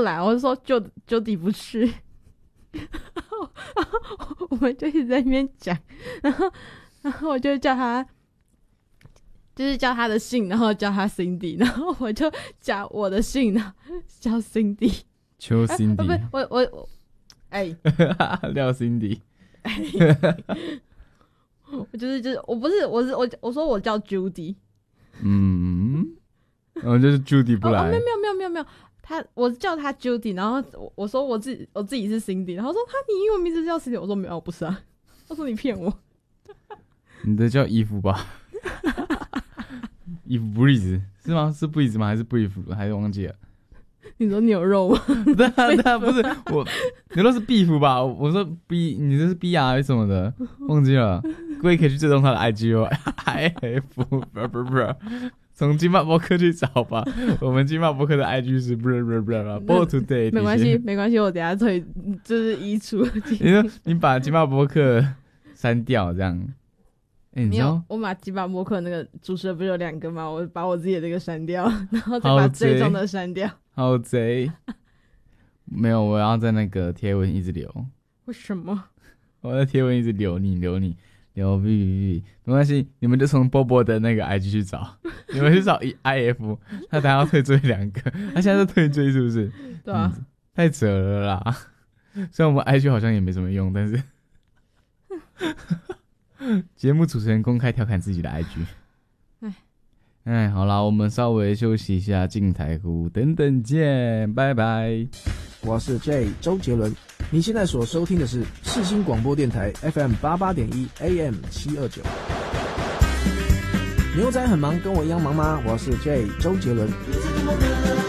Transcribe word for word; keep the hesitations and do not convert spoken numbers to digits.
来，我就说就就地不去，然后然后我们就一直在那边讲，然后然后我就叫他，就是叫他的姓，然后叫他 Cindy， 然后我就叫我的姓，然后叫 Cindy， 求 Cindy，、 欸、不是我我我，哎、 欸，廖 Cindy， 我就是就是我不是我是我我说我叫 Judy， 嗯，然后就是 Judy 不来， 哦哦、没有没有没有没有没有。他我叫他 Judy， 然后我我说我自己我自己是 Cindy， 然后说他你英文名字叫 Cindy， 我说没有，我不是啊。他说你骗我。 你的叫衣服吧？衣服 Breeze 是吗？是 Breeze 吗？还是 Brief？ 还是忘记了？ 你说牛肉吗？ 对啊对啊，不是我牛肉是 beef 吧？我说 B， 你这是 B R 什么的，忘记了。各位可以去追踪他的 I G 哦 ，I F 不不不。从金马播客去找吧，我们金马播客的 I G 是不不不不 Ball Today， 没关系没关系，我等一下退就是移除。 你说你把金马播客删掉这样，哎、欸，你知道我把金马播客那个主持人不是有两个吗？我把我自己的这个删掉，然后再把最终的删掉。 好贼！没有，我要在那个贴文一直留。 为什么？ 我在贴文一直留你留你。有 V V V 没关系，你们就从波波的那个 I G 去找，你们去找 I F， 他等下要退追两个，他现在在退追是不是？ 对啊、 嗯，太扯了啦！虽然我们 I G 好像也没什么用，但是节目主持人公开调侃自己的 I G， 哎哎，好啦，我们稍微休息一下，进台呼，等等见，拜拜。 我是 J 周杰伦，你现在所收听的是世新广播电台 F M 八八点一 A M 七二九。牛仔很忙，跟我一样忙吗？我是 J 周杰伦。